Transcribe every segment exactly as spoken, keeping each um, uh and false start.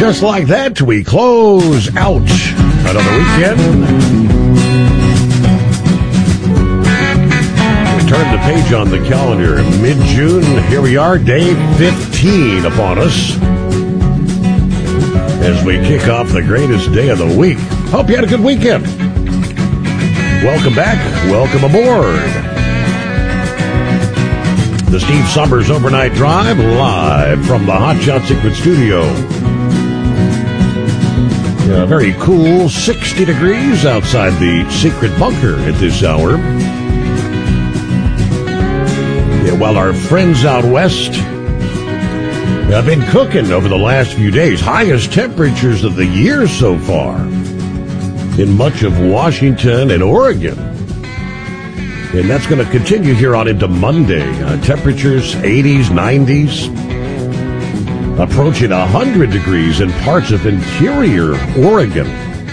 just like that, we close out another weekend. We turn the page on the calendar. Mid-June, here we are, day fifteen upon us, as we kick off the greatest day of the week. Hope you had a good weekend. Welcome back. Welcome aboard. The Steve Summers Overnight Drive, live from the Hot Shot Secret Studio. Yeah, very cool, sixty degrees outside the secret bunker at this hour. Yeah, while our friends out west have been cooking over the last few days, highest temperatures of the year so far in much of Washington and Oregon. And that's going to continue here on into Monday. Uh, temperatures eighties, nineties, approaching one hundred degrees in parts of interior Oregon.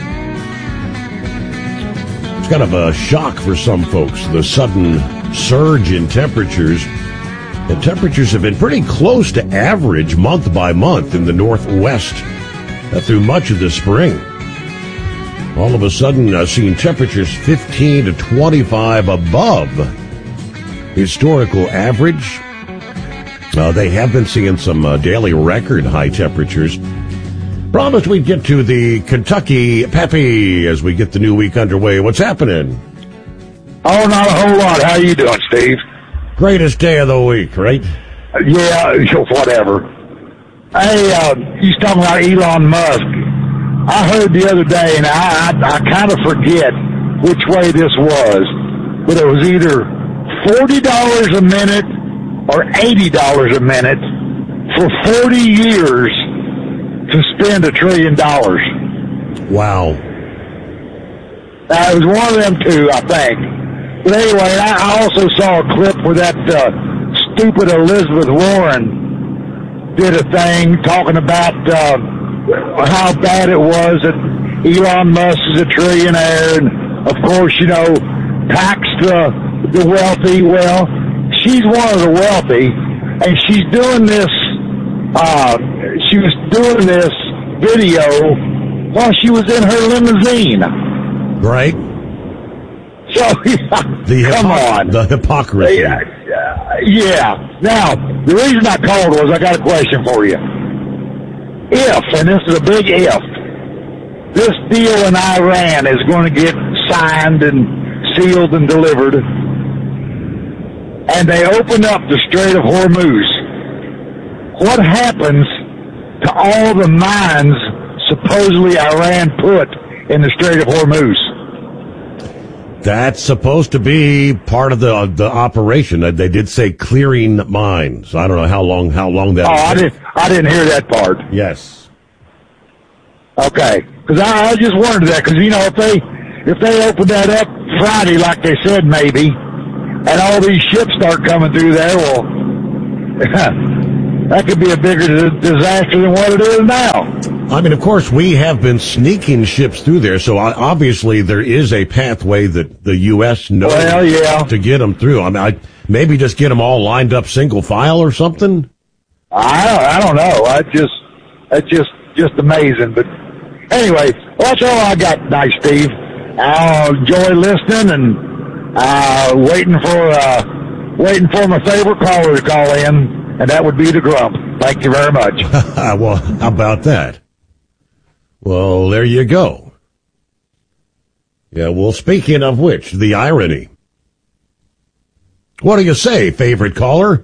It's kind of a shock for some folks, the sudden surge in temperatures. And temperatures have been pretty close to average month by month in the Northwest uh, through much of the spring. All of a sudden, uh, seeing temperatures fifteen to twenty-five above historical average. Uh, they have been seeing some uh, daily record high temperatures. Promised we'd get to the Kentucky Peppy as we get the new week underway. What's happening? Oh, not a whole lot. How you doing, Steve? Greatest day of the week, right? Uh, yeah, whatever. Hey, uh, you was talking about Elon Musk. I heard the other day, and I, I, I kind of forget which way this was, but it was either forty dollars a minute or eighty dollars a minute for forty years to spend a trillion dollars. Wow. Now, it was one of them two, I think. But anyway, I, I also saw a clip where that uh, stupid Elizabeth Warren did a thing talking about uh, how bad it was that Elon Musk is a trillionaire, and of course, you know, tax the the wealthy. Well, she's one of the wealthy, and she's doing this. Uh, she was doing this video while she was in her limousine. Right. So yeah, the come hypo- on, the hypocrisy. Yeah, yeah. Now, the reason I called was I got a question for you. If, and this is a big if, this deal in Iran is going to get signed and sealed and delivered, and they open up the Strait of Hormuz, what happens to all the mines supposedly Iran put in the Strait of Hormuz? That's supposed to be part of the the operation. They did say clearing mines. I don't know how long how long that. Oh, I didn't. I didn't hear that part. Yes. Okay, because I, I just wondered that, because you know if they if they open that up Friday like they said maybe, and all these ships start coming through there, well, that could be a bigger d- disaster than what it is now. I mean, of course, we have been sneaking ships through there, so obviously there is a pathway that the U S knows well, yeah. to get them through. I mean, I, maybe just get them all lined up single file or something? I don't, I don't know. I just, that's just, just amazing. But anyway, well, that's all I got tonight, Steve. I'll enjoy listening and uh, waiting for uh, waiting for my favorite caller to call in, and that would be the Grump. Thank you very much. Well, how about that? Well, there you go. Yeah, well, speaking of which, the irony. What do you say, favorite caller?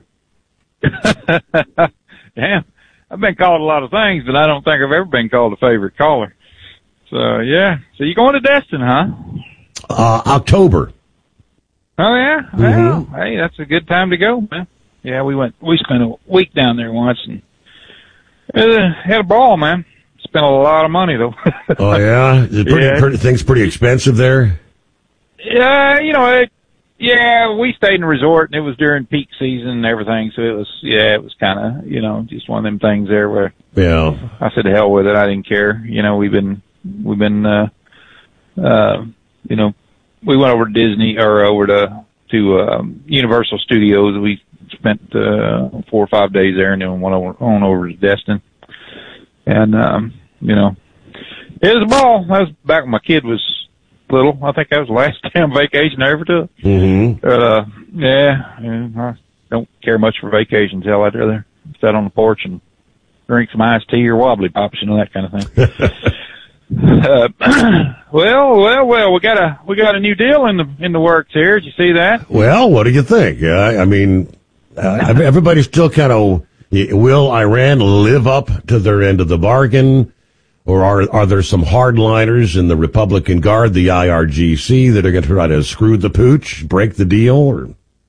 Yeah, I've been called a lot of things, but I don't think I've ever been called a favorite caller. So, yeah. So you going to Destin, huh? Uh, October. Oh, yeah? Mm-hmm. Well, hey, that's a good time to go, man. Yeah, we went, we spent a week down there once and uh, had a ball, man. Spent a lot of money, though. Oh, yeah? Is it pretty, Yeah. pretty, things pretty expensive there? Yeah, you know, it, yeah, we stayed in a resort, and it was during peak season and everything, so it was, yeah, it was kind of, you know, just one of them things there where Yeah. I said, to hell with it, I didn't care. You know, we've been, we've been, uh, uh, you know, we went over to Disney, or over to, to, um, Universal Studios. We spent, uh, four or five days there, and then went over, on over to Destin. And, um, you know, it was a ball. That was back when my kid was little. I think that was the last damn vacation I ever took. Mm-hmm. But, uh, yeah, yeah, I don't care much for vacations. Hell, I'd rather sit on the porch and drink some iced tea or wobbly pops, you know, that kind of thing. uh, well, well, well, we got a, we got a new deal in the, in the works here. Did you see that? Well, what do you think? Uh, I mean, uh, everybody's still kind of, will Iran live up to their end of the bargain? Or are are there some hardliners in the Republican Guard, the I R G C, that are going to try to screw the pooch, break the deal? Or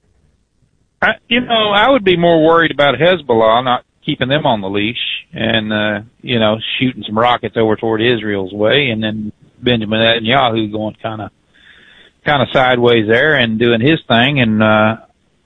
I, you know, I would be more worried about Hezbollah not keeping them on the leash and, uh, you know, shooting some rockets over toward Israel's way, and then Benjamin Netanyahu going kind of kind of sideways there and doing his thing. And, uh,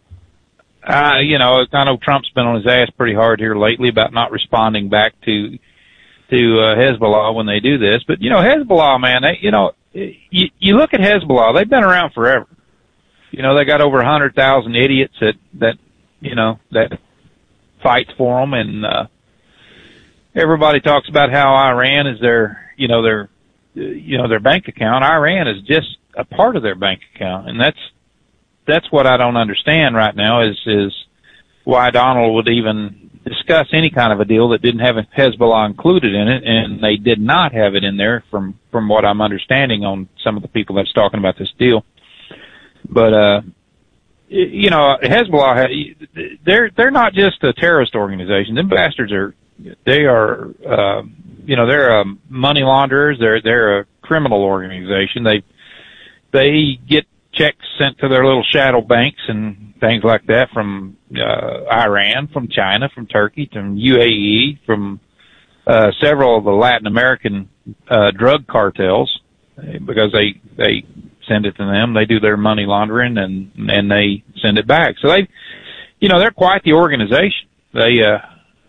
uh, you know, I know Trump's been on his ass pretty hard here lately about not responding back to to uh, Hezbollah when they do this. But, you know, Hezbollah, man, they, you know, you, you look at Hezbollah, they've been around forever. You know, they got over one hundred thousand idiots that, that, you know, that fight for them. And uh, everybody talks about how Iran is their, you know, their, you know, their bank account. Iran is just a part of their bank account. And that's, that's what I don't understand right now is, is why Donald would even discuss any kind of a deal that didn't have Hezbollah included in it, and they did not have it in there from, from what I'm understanding on some of the people that's talking about this deal. But, uh, you know, Hezbollah, they're, they're not just a terrorist organization. Them bastards are, they are, uh, you know, they're, um, money launderers. They're, they're a criminal organization. They, they get checks sent to their little shadow banks and things like that from uh, Iran, from China, from Turkey, from U A E, from uh, several of the Latin American uh, drug cartels, because they they send it to them. They do their money laundering and and they send it back. So they, you know, they're quite the organization. They uh,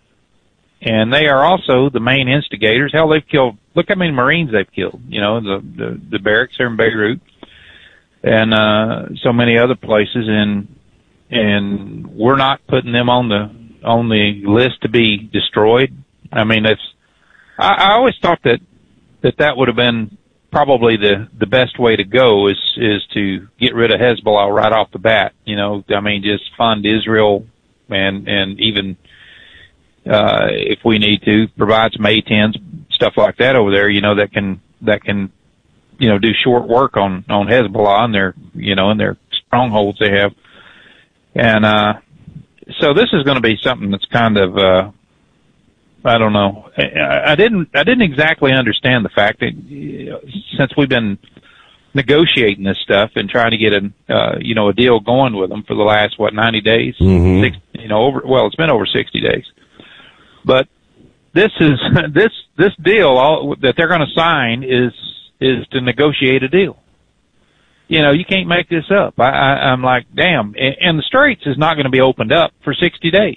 and they are also the main instigators. Hell, they've killed. Look how many Marines they've killed. You know, the the, the barracks there in Beirut. And, uh, so many other places, and, and we're not putting them on the, on the list to be destroyed. I mean, that's, I, I always thought that, that that would have been probably the, the best way to go is, is to get rid of Hezbollah right off the bat. You know, I mean, just fund Israel and, and even, uh, if we need to provide some A tens, stuff like that over there, you know, that can, that can, you know, do short work on, on Hezbollah and their, you know, and their strongholds they have. And, uh, so this is going to be something that's kind of, uh, I don't know. I, I didn't, I didn't exactly understand the fact that, you know, since we've been negotiating this stuff and trying to get a, uh, you know, a deal going with them for the last, what, ninety days, mm-hmm. Six, you know, over, well, it's been over sixty days, but this is, this, this deal all, that they're going to sign is, is to negotiate a deal. You know, you can't make this up. I, I, I'm like, damn. And, and the Straits is not going to be opened up for sixty days.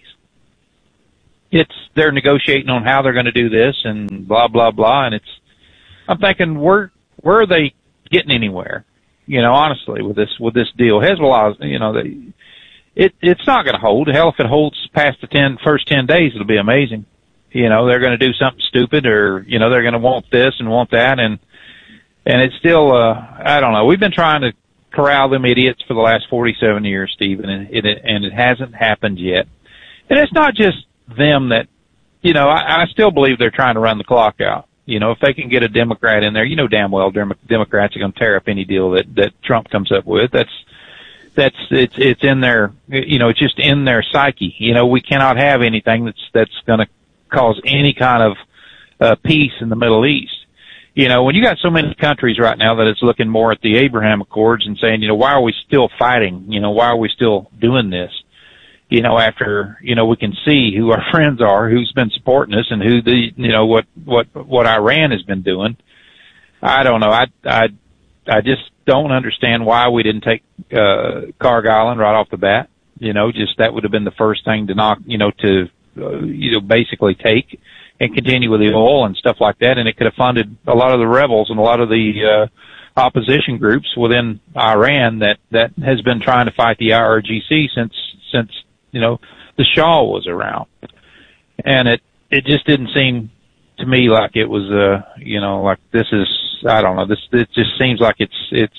It's, they're negotiating on how they're going to do this and blah, blah, blah. And it's, I'm thinking, where, where are they getting anywhere? You know, honestly, with this, with this deal. Hezbollah, you know, they, it, it's not going to hold. Hell, if it holds past the ten, first ten days, it'll be amazing. You know, they're going to do something stupid or, you know, they're going to want this and want that. And, And it's still, uh, I don't know. We've been trying to corral them idiots for the last forty-seven years, Stephen, and it, and it hasn't happened yet. And it's not just them that, you know, I, I still believe they're trying to run the clock out. You know, if they can get a Democrat in there, you know damn well Democrats are going to tear up any deal that, that Trump comes up with. That's, that's, it's, it's in their, you know, it's just in their psyche. You know, we cannot have anything that's, that's going to cause any kind of, uh, peace in the Middle East. You know, when you got so many countries right now that it's looking more at the Abraham Accords and saying, you know, why are we still fighting? You know, why are we still doing this? You know, after, you know, we can see who our friends are, who's been supporting us and who the, you know, what, what, what Iran has been doing. I don't know. I, I, I just don't understand why we didn't take, uh, Carg Island right off the bat. You know, just that would have been the first thing to knock, you know, to, uh, you know, basically take and continue with the oil and stuff like that. And it could have funded a lot of the rebels and a lot of the, uh, opposition groups within Iran that, that has been trying to fight the I R G C since, since, you know, the Shah was around. And it, it just didn't seem to me like it was, uh, you know, like this is, I don't know, this, it just seems like it's, it's,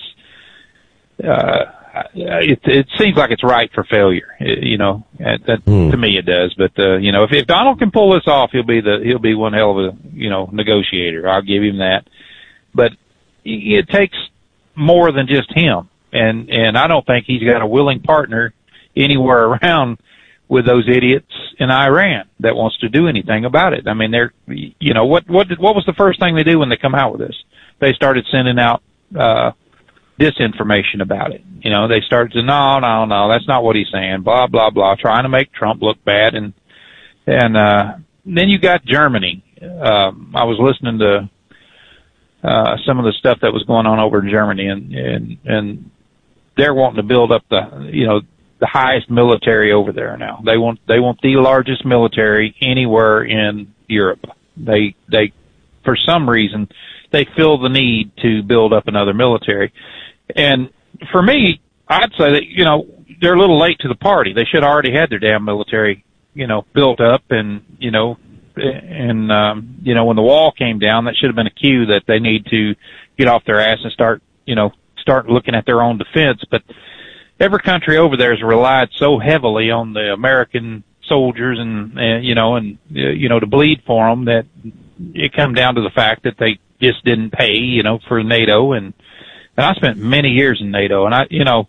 uh, it, it seems like it's right for failure, you know, that, hmm. to me it does. But, uh, you know, if, if Donald can pull this off, he'll be the, he'll be one hell of a, you know, negotiator. I'll give him that. But it takes more than just him. And, and I don't think he's got a willing partner anywhere around with those idiots in Iran that wants to do anything about it. I mean, they're, you know, what, what did, what was the first thing they do when they come out with this? They started sending out, uh, disinformation about it. You know, they started to, no, no, no, that's not what he's saying, blah, blah, blah, trying to make Trump look bad. And, and, uh, then you got Germany. Um, I was listening to, uh, some of the stuff that was going on over in Germany, and, and, and they're wanting to build up the, you know, the highest military over there now. They want, they want the largest military anywhere in Europe. They, they, for some reason, they feel the need to build up another military. And for me, I'd say that, you know, they're a little late to the party. They should have already had their damn military, you know, built up, and, you know, and, um, you know, when the wall came down, that should have been a cue that they need to get off their ass and start, you know, start looking at their own defense. But every country over there has relied so heavily on the American soldiers and, and you know, and, uh, you know, to bleed for them, that it come down to the fact that they just didn't pay, you know, for NATO. And, and I spent many years in NATO, and I, you know,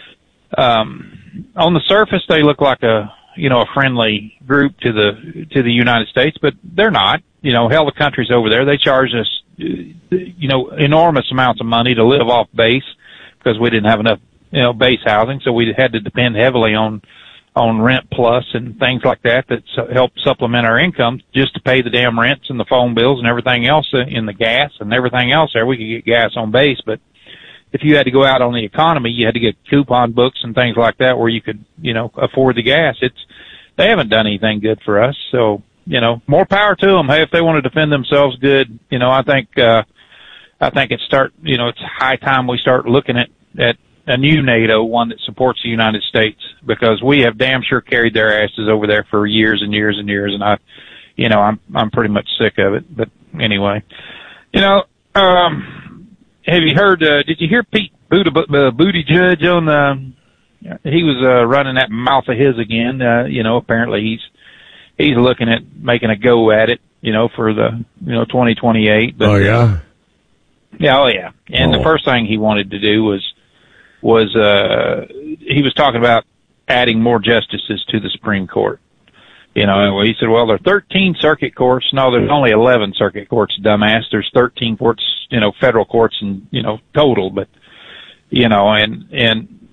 um, on the surface, they look like a, you know, a friendly group to the, to the United States, but they're not. You know, hell, the countries over there, they charge us, you know, enormous amounts of money to live off base because we didn't have enough, you know, base housing. So we had to depend heavily on, on Rent Plus and things like that that help supplement our income just to pay the damn rents and the phone bills and everything else, in the gas and everything else there. We could get gas on base, but if you had to go out on the economy, you had to get coupon books and things like that where you could, you know, afford the gas. It's, they haven't done anything good for us. So, you know, more power to them. Hey, if they want to defend themselves good, you know, I think, uh, I think it's start, you know, it's high time we start looking at, at a new NATO, one that supports the United States, because we have damn sure carried their asses over there for years and years and years. And I, you know, I'm, I'm pretty much sick of it. But anyway, you know, um, have you heard, uh, did you hear Pete Buttigieg on, uh, he was, uh, running that mouth of his again. Uh, you know, apparently he's, he's looking at making a go at it, you know, for the, you know, twenty twenty-eight. But, oh, yeah? Yeah, oh, yeah. And oh. the first thing he wanted to do was, was, uh, he was talking about adding more justices to the Supreme Court. You know, he said, well, there are thirteen circuit courts. No, there's only eleven circuit courts, dumbass. There's thirteen courts, you know, federal courts and, you know, total. But, you know, and, and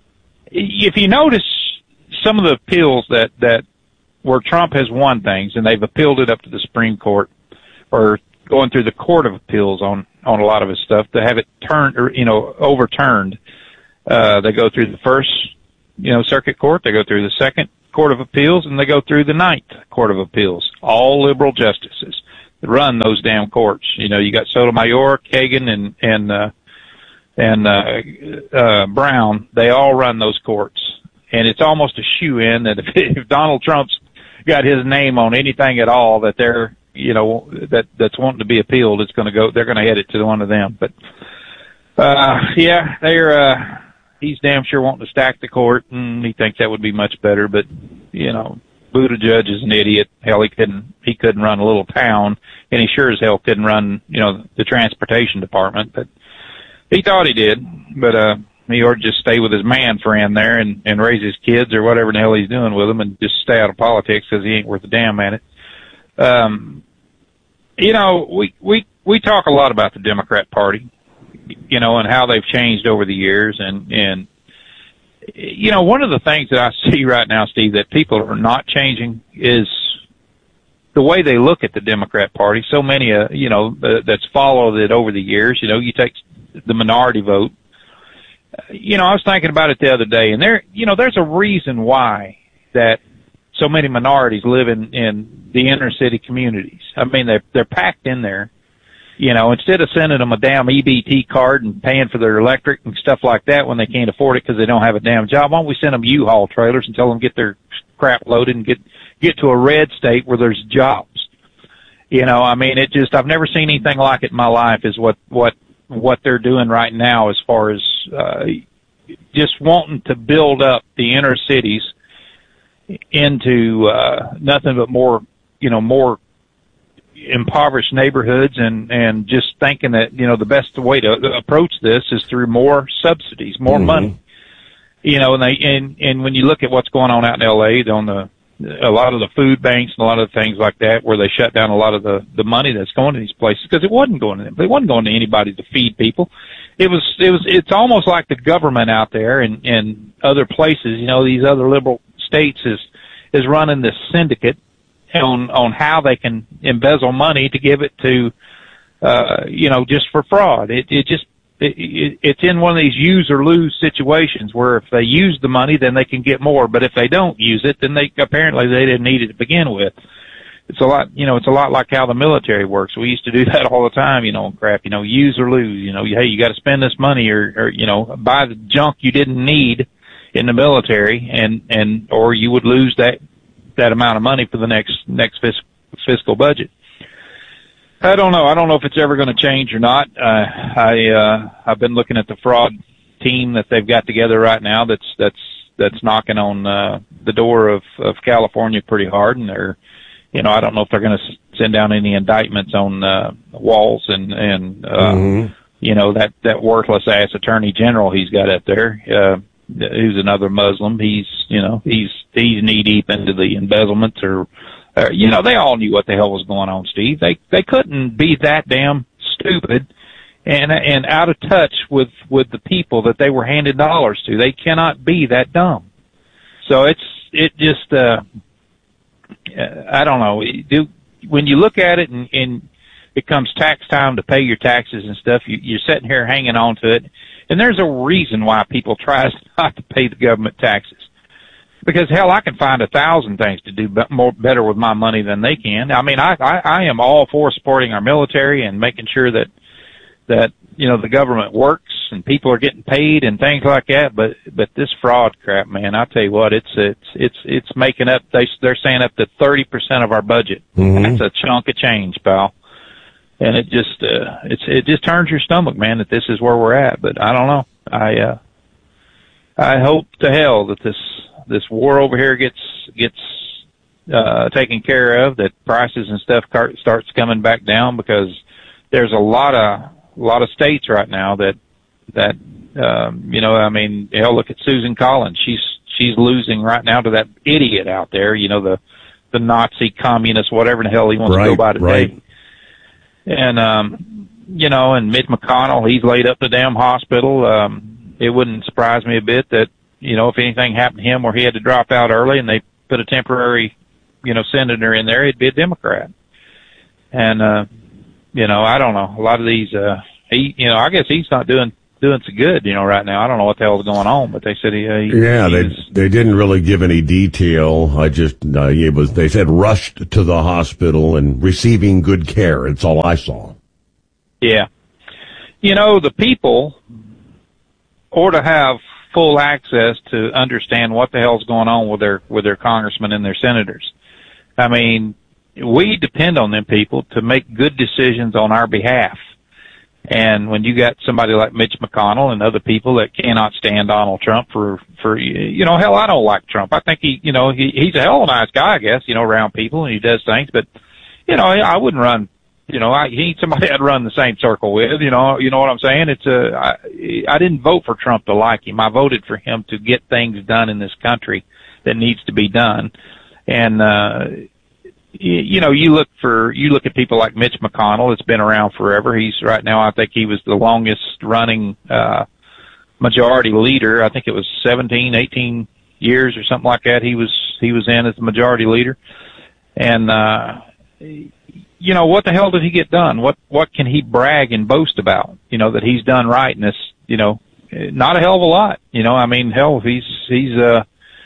if you notice some of the appeals that, that where Trump has won things and they've appealed it up to the Supreme Court, or going through the Court of Appeals on, on a lot of his stuff to have it turned, or, you know, overturned. Uh, they go through the first, you know, circuit court, they go through the second Court of Appeals, and they go through the ninth Court of Appeals. All liberal justices that run those damn courts. You know, you got Sotomayor, Kagan, and, and, uh, and, uh, uh, Brown. They all run those courts. And it's almost a shoe-in that if, if Donald Trump's got his name on anything at all that they're, you know, that, that's wanting to be appealed, it's going to go, they're going to head it to one of them. But, uh, yeah, they're, uh, he's damn sure wanting to stack the court, and he thinks that would be much better. But, you know, Buttigieg is an idiot. Hell, he couldn't, he couldn't run a little town, and he sure as hell couldn't run, you know, the transportation department. But he thought he did. But, uh, he ought to just stay with his man friend there and, and raise his kids or whatever the hell he's doing with them, and just stay out of politics because he ain't worth a damn at it. Um, you know, we, we, we talk a lot about the Democrat Party, you know, and how they've changed over the years. And, and, you know, one of the things that I see right now, Steve, that people are not changing is the way they look at the Democrat Party. So many, uh, you know, uh, that's followed it over the years. You know, you take the minority vote. You know, I was thinking about it the other day, and there, you know, there's a reason why that so many minorities live in, in the inner city communities. I mean, they're, they're packed in there. You know, instead of sending them a damn E B T card and paying for their electric and stuff like that when they can't afford it because they don't have a damn job, why don't we send them U-Haul trailers and tell them get their crap loaded and get, get to a red state where there's jobs. You know, I mean, it just, I've never seen anything like it in my life is what, what, what they're doing right now as far as, uh, just wanting to build up the inner cities into, uh, nothing but more, you know, more impoverished neighborhoods, and, and just thinking that, you know, the best way to approach this is through more subsidies, more mm-hmm. money. You know, and they, and, and when you look at what's going on out in L A on the, a lot of the food banks and a lot of the things like that, where they shut down a lot of the, the money that's going to these places, because it wasn't going to them. It wasn't going to anybody to feed people. It was, it was, it's almost like the government out there and, and other places, you know, these other liberal states is, is running this syndicate on, on how they can embezzle money to give it to, uh, you know, just for fraud. It, it just, It, it, it's in one of these use or lose situations where if they use the money, then they can get more. But if they don't use it, then they apparently they didn't need it to begin with. It's a lot, you know, it's a lot like how the military works. We used to do that all the time, you know, crap, you know, use or lose. You know, hey, you got to spend this money, or, or you know, buy the junk you didn't need in the military, and and or you would lose that that amount of money for the next next fiscal fiscal budget. I don't know. I don't know if it's ever going to change or not. Uh, I, uh, I've been looking at the fraud team that they've got together right now that's, that's, that's knocking on, uh, the door of, of California pretty hard. And they're, you know, I don't know if they're going to send down any indictments on, uh, Walz and, and, uh, mm-hmm. you know, that, that worthless ass attorney general he's got up there, uh, who's another Muslim. He's, you know, he's, he's knee deep into the embezzlements or, Uh, you know, they all knew what the hell was going on, Steve. They they couldn't be that damn stupid and and out of touch with with the people that they were handing dollars to. They cannot be that dumb. So it's it just uh, I don't know. Do when you look at it and, and it comes tax time to pay your taxes and stuff, you, you're sitting here hanging on to it, and there's a reason why people try not to pay the government taxes. Because hell, I can find a thousand things to do more better with my money than they can. I mean, I, I, I am all for supporting our military and making sure that, that, you know, the government works and people are getting paid and things like that. But, but this fraud crap, man, I tell you what, it's, it's, it's, it's making up, they, they're saying up to thirty percent of our budget. Mm-hmm. That's a chunk of change, pal. And it just, uh, it's, it just turns your stomach, man, that this is where we're at. But I don't know. I, uh, I hope to hell that this, this war over here gets gets uh taken care of, that prices and stuff car- starts coming back down, because there's a lot of a lot of states right now that that um you know, I mean, hell, look at Susan Collins. She's she's losing right now to that idiot out there, you know, the the Nazi communist, whatever the hell he wants right, to go by today. Right. And um you know, and Mitch McConnell, he's laid up the damn hospital. Um it wouldn't surprise me a bit that, you know, if anything happened to him where he had to drop out early and they put a temporary, you know, senator in there, he'd be a Democrat. And, uh, you know, I don't know. A lot of these, uh, he, you know, I guess he's not doing, doing so good, you know, right now. I don't know what the hell's going on, but they said he, uh, he yeah, he they, was, they didn't really give any detail. I just, uh, it was, they said rushed to the hospital and receiving good care. It's all I saw. Yeah. You know, the people ought to have full access to understand what the hell's going on with their with their congressmen and their senators. I mean, we depend on them people to make good decisions on our behalf. And when you got somebody like Mitch McConnell and other people that cannot stand Donald Trump for for you know, hell, I don't like Trump. I think he, you know, he he's a hell of a nice guy, I guess, you know, around people, and he does things, but you know, I wouldn't run. You know, I, he ain't somebody I'd run the same circle with, you know, you know what I'm saying? It's a, I, I didn't vote for Trump to like him. I voted for him to get things done in this country that needs to be done. And, uh, you, you know, you look for, you look at people like Mitch McConnell, that's been around forever. He's right now, I think he was the longest running, uh, majority leader. I think it was seventeen, eighteen years or something like that. He was, he was in as the majority leader. And, uh, you know, what the hell did he get done? What, what can he brag and boast about? You know, that he's done right in this, you know, not a hell of a lot. You know, I mean, hell, he's, he's, uh,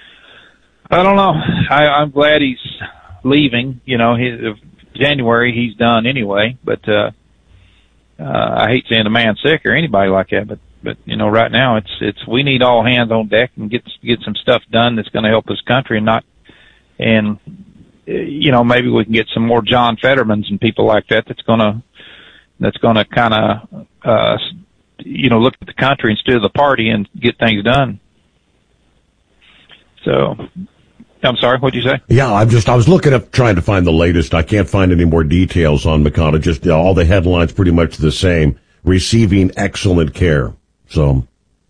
I don't know. I, I'm glad he's leaving. You know, his, January he's done anyway, but, uh, uh, I hate seeing a man sick or anybody like that, but, but, you know, right now it's, it's, we need all hands on deck and get, get some stuff done that's going to help this country and not, and, you know, maybe we can get some more John Fettermans and people like that. That's gonna that's gonna kind of uh, you know, look at the country instead of the party and get things done. So, I'm sorry, what'd you say? Yeah, I'm just, I was looking up, trying to find the latest. I can't find any more details on McConnell. Just uh, all the headlines pretty much the same. Receiving excellent care. So.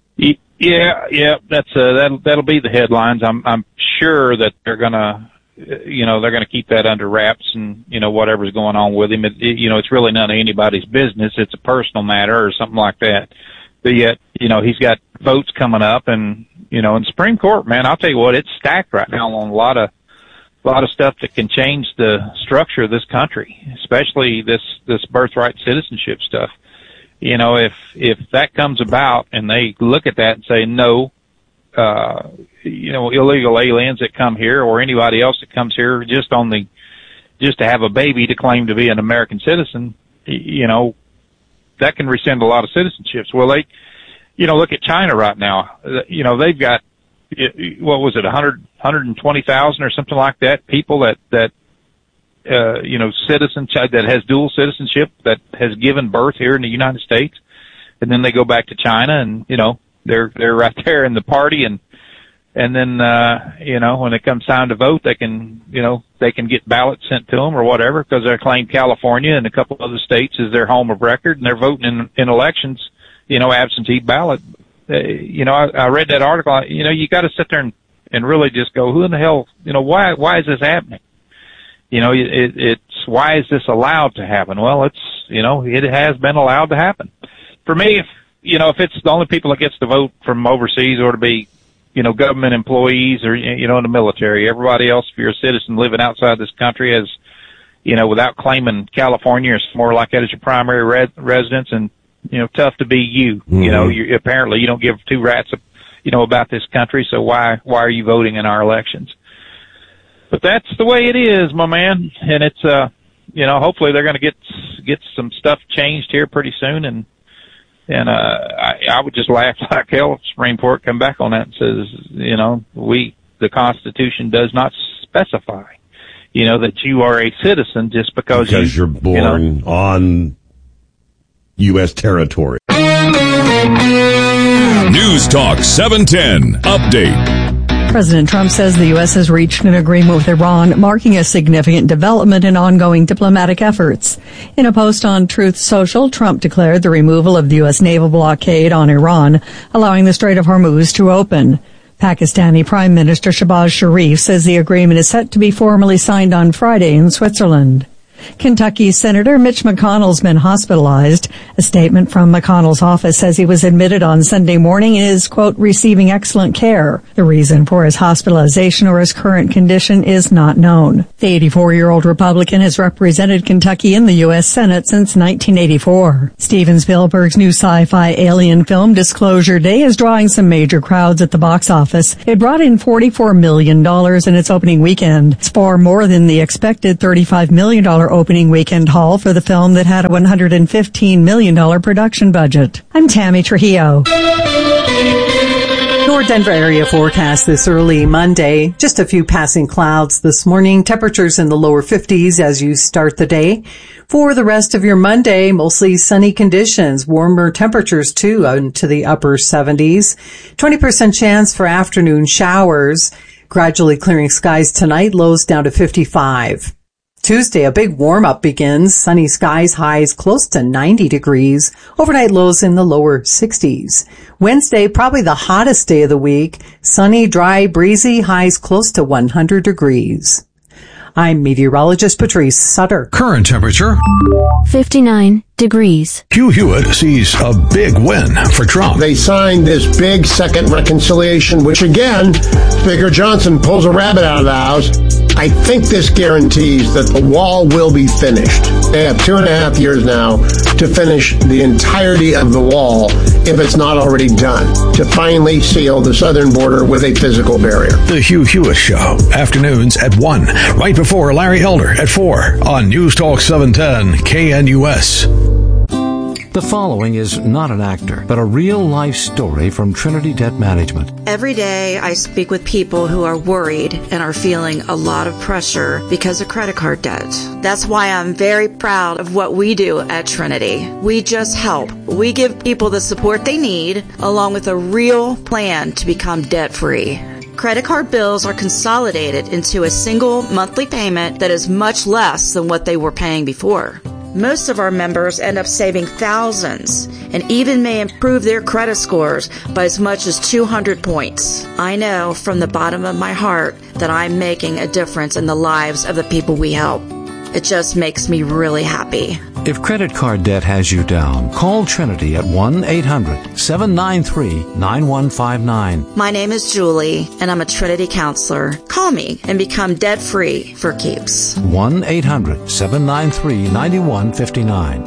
Yeah, yeah, that's, uh, that'll, that'll be the headlines. I'm, I'm sure that they're gonna, you know, they're gonna keep that under wraps and, you know, whatever's going on with him. It, it, you know, it's really none of anybody's business. It's a personal matter or something like that. But yet, you know, he's got votes coming up and, you know, in Supreme Court, man, I'll tell you what, it's stacked right now on a lot of, a lot of stuff that can change the structure of this country, especially this, this birthright citizenship stuff. You know, if, if that comes about and they look at that and say, no, uh, you know, illegal aliens that come here or anybody else that comes here just on the, just to have a baby to claim to be an American citizen, you know, that can rescind a lot of citizenships. Well, they, you know, look at China right now. You know, they've got, what was it, one hundred, one hundred twenty thousand or something like that, people that, that, uh, you know, citizen, that has dual citizenship, that has given birth here in the United States. And then they go back to China and, you know, they're, they're right there in the party. And, and then, uh, you know, when it comes time to vote, they can, you know, they can get ballots sent to them or whatever because they claim California and a couple other states as their home of record and they're voting in, in elections, you know, absentee ballot. Uh, you know, I, I read that article. You know, you got to sit there and, and really just go, who in the hell, you know, why, why is this happening? You know, it, it's, why is this allowed to happen? Well, it's, you know, it has been allowed to happen. For me, if, you know, if it's the only people that gets to vote from overseas or to be, you know, government employees or, you know, in the military, everybody else, if you're a citizen living outside this country as, you know, without claiming California or more like that as your primary res- residence and, you know, tough to be you. Mm-hmm. You know, you apparently you don't give two rats, you know, about this country. So why, why are you voting in our elections? But that's the way it is, my man. And it's, uh, you know, hopefully they're going to get, get some stuff changed here pretty soon. And, and, uh, I, I would just laugh like hell if the Supreme Court come back on that and says, you know, we, the Constitution does not specify, you know, that you are a citizen just because, because you, you're born you know, on U S territory. News Talk seven ten Update. President Trump says the U S has reached an agreement with Iran, marking a significant development in ongoing diplomatic efforts. In a post on Truth Social, Trump declared the removal of the U S naval blockade on Iran, allowing the Strait of Hormuz to open. Pakistani Prime Minister Shehbaz Sharif says the agreement is set to be formally signed on Friday in Switzerland. Kentucky Senator Mitch McConnell's been hospitalized. A statement from McConnell's office says he was admitted on Sunday morning and is, quote, receiving excellent care. The reason for his hospitalization or his current condition is not known. The eighty-four-year-old Republican has represented Kentucky in the U S Senate since nineteen eighty-four. Steven Spielberg's new sci-fi alien film Disclosure Day is drawing some major crowds at the box office. It brought in forty-four million dollars in its opening weekend. It's far more than the expected thirty-five million dollars opening weekend haul for the film that had a one hundred fifteen million dollars production budget. I'm Tammy Trujillo. North Denver area forecast this early Monday. Just a few passing clouds this morning. Temperatures in the lower fifties as you start the day. For the rest of your Monday, mostly sunny conditions. Warmer temperatures too into the upper seventies. twenty percent chance for afternoon showers. Gradually clearing skies tonight. Lows down to fifty-five. Tuesday, a big warm-up begins. Sunny skies, highs close to ninety degrees. Overnight lows in the lower sixties. Wednesday, probably the hottest day of the week. Sunny, dry, breezy, highs close to one hundred degrees. I'm meteorologist Patrice Sutter. Current temperature fifty-nine degrees. Hugh Hewitt sees a big win for Trump. They signed this big second reconciliation, which again, Speaker Johnson pulls a rabbit out of the house. I think this guarantees that the wall will be finished. They have two and a half years now to finish the entirety of the wall, if it's not already done, to finally seal the southern border with a physical barrier. The Hugh Hewitt Show, afternoons at one, right before Larry Elder at four on News Talk seven ten K N U S. The following is not an actor, but a real-life story from Trinity Debt Management. Every day I speak with people who are worried and are feeling a lot of pressure because of credit card debt. That's why I'm very proud of what we do at Trinity. We just help. We give people the support they need, along with a real plan to become debt-free. Credit card bills are consolidated into a single monthly payment that is much less than what they were paying before. Most of our members end up saving thousands and even may improve their credit scores by as much as two hundred points. I know from the bottom of my heart that I'm making a difference in the lives of the people we help. It just makes me really happy. If credit card debt has you down, call Trinity at one eight hundred seven nine three nine one five nine. My name is Julie, and I'm a Trinity counselor. Call me and become debt-free for keeps. one eight hundred seven nine three nine one five nine.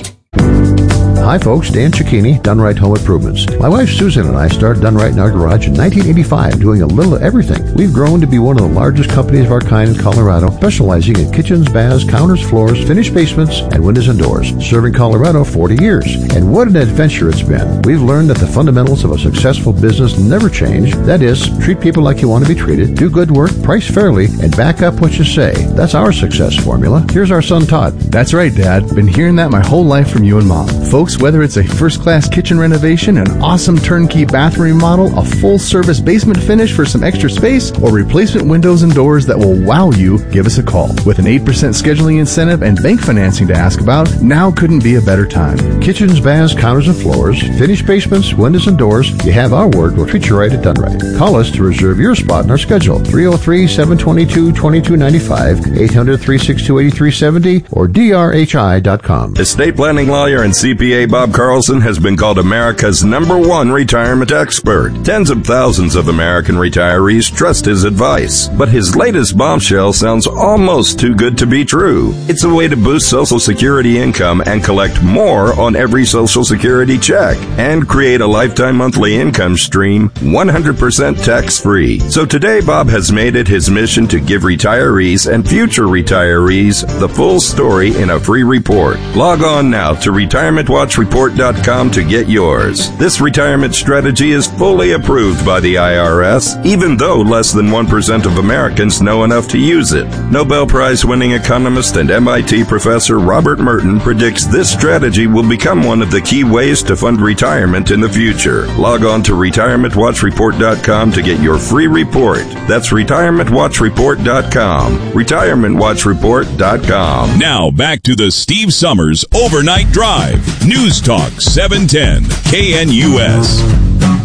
Hi folks, Dan Cicchini, Done Right Home Improvements. My wife Susan and I started Done Right in our garage in nineteen eighty-five, doing a little of everything. We've grown to be one of the largest companies of our kind in Colorado, specializing in kitchens, baths, counters, floors, finished basements, and windows and doors. Serving Colorado forty years. And what an adventure it's been. We've learned that the fundamentals of a successful business never change. That is, treat people like you want to be treated, do good work, price fairly, and back up what you say. That's our success formula. Here's our son Todd. That's right, Dad. Been hearing that my whole life from you and Mom. Folks, whether it's a first-class kitchen renovation, an awesome turnkey bathroom remodel, a full-service basement finish for some extra space, or replacement windows and doors that will wow you, give us a call. With an eight percent scheduling incentive and bank financing to ask about, now couldn't be a better time. Kitchens, baths, counters, and floors, finished basements, windows, and doors. You have our word. We'll treat you right at Done Right. Call us to reserve your spot in our schedule. three oh three, seven two two, two two nine five, eight hundred, three six two, eight three seven zero, or D R H I dot com. Estate planning lawyer and C P A Bob Carlson has been called America's number one retirement expert. Tens of thousands of American retirees trust his advice, but his latest bombshell sounds almost too good to be true. It's a way to boost Social Security income and collect more on every Social Security check and create a lifetime monthly income stream one hundred percent tax-free. So today, Bob has made it his mission to give retirees and future retirees the full story in a free report. Log on now to retirement watch report dot com to get yours. This retirement strategy is fully approved by the I R S, even though less than one percent of Americans know enough to use it. Nobel Prize-winning economist and M I T professor Robert Merton predicts this strategy will become one of the key ways to fund retirement in the future. Log on to retirement watch report dot com to get your free report. That's retirement watch report dot com. retirement watch report dot com. Now back to the Steve Summers Overnight Drive. News Talk seven ten K N U S.